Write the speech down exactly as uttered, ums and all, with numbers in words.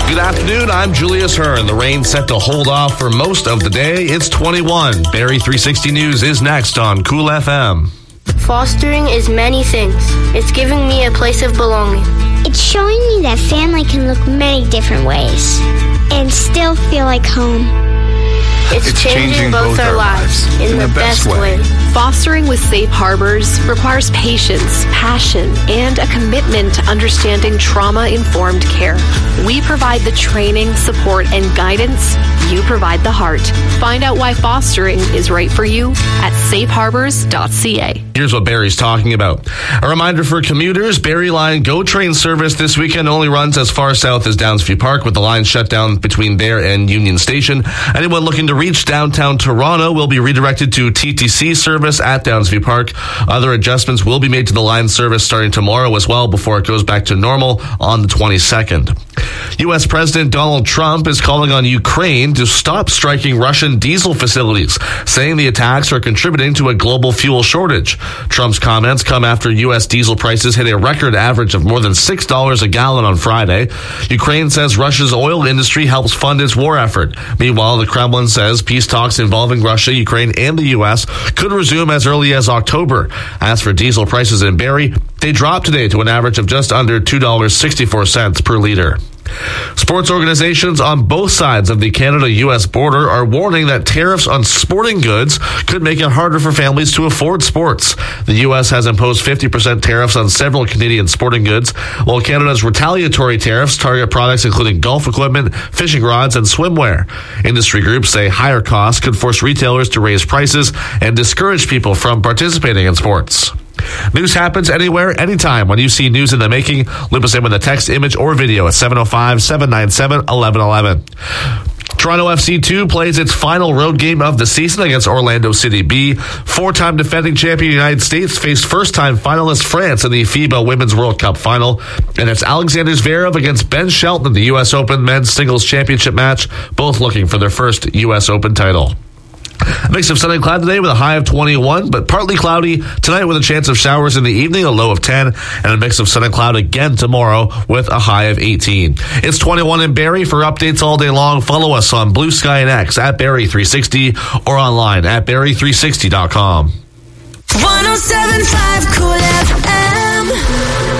Good afternoon, I'm Julius Hearn. The rain set to hold off for most of the day. It's twenty-one. Barrie three sixty News is next on Cool F M. Fostering is many things. It's giving me a place of belonging. It's showing me that family can look many different ways and still feel like home. It's, it's changing, changing both, both our lives in, in the, the best, best way. way. Fostering with Safe Harbors requires patience, passion, and a commitment to understanding trauma-informed care. We provide the training, support, and guidance. You provide the heart. Find out why fostering is right for you at safe harbors dot c a. Here's what Barrie's talking about. A reminder for commuters, Barrie Line GO train service this weekend only runs as far south as Downsview Park, with the line shut down between there and Union Station. Anyone looking to reach downtown Toronto will be redirected to T T C service at Downsview Park. Other adjustments will be made to the line service starting tomorrow as well before it goes back to normal on the twenty-second. U S President Donald Trump is calling on Ukraine to stop striking Russian diesel facilities, saying the attacks are contributing to a global fuel shortage. Trump's comments come after U S diesel prices hit a record average of more than six dollars a gallon on Friday. Ukraine says Russia's oil industry helps fund its war effort. Meanwhile, the Kremlin says peace talks involving Russia, Ukraine, and the U S could resume as early as October. As for diesel prices in Barrie, they dropped today to an average of just under two dollars and sixty-four cents per liter. Sports organizations on both sides of the Canada-U S border are warning that tariffs on sporting goods could make it harder for families to afford sports. The U S has imposed fifty percent tariffs on several Canadian sporting goods, while Canada's retaliatory tariffs target products including golf equipment, fishing rods, and swimwear. Industry groups say higher costs could force retailers to raise prices and discourage people from participating in sports. News happens anywhere, anytime. When you see news in the making, loop us in with a text, image, or video at seven oh five, seven nine seven, one one one one. Toronto F C two plays its final road game of the season against Orlando City B. Four-time defending champion United States faced first-time finalist France in the FIBA Women's World Cup final. And it's Alexander Zverev against Ben Shelton in the U S Open Men's Singles Championship match, both looking for their first U S Open title. A mix of sun and cloud today with a high of twenty-one, but partly cloudy tonight with a chance of showers in the evening, a low of ten, and a mix of sun and cloud again tomorrow with a high of eighteen. It's twenty-one in Barrie. For updates all day long, follow us on Blue Sky and X at Barrie three sixty or online at barrie three sixty dot com. one oh seven point five Cool F M